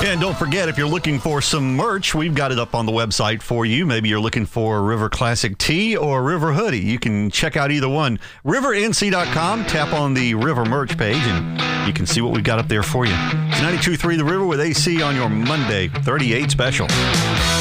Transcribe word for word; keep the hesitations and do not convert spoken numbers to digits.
And don't forget, if you're looking for some merch, we've got it up on the website for you. Maybe you're looking for a River Classic tee or a River hoodie. You can check out either one. river n c dot com, tap on the River merch page, and you can see what we've got up there for you. It's ninety-two point three The River with A C on your Monday thirty-eight special.